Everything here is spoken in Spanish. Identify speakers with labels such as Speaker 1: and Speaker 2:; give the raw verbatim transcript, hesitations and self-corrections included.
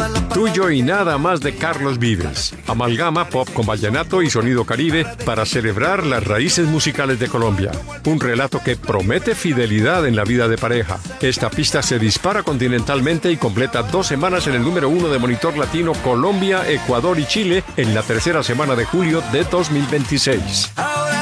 Speaker 1: Tuyo y nada más de Carlos Vives. Amalgama pop con vallenato y sonido caribe para celebrar las raíces musicales de Colombia. Un relato que promete fidelidad en la vida de pareja. Esta pista se dispara continentalmente y completa dos semanas en el número uno de Monitor Latino Colombia, Ecuador y Chile en la tercera semana de julio de dos mil veintiséis.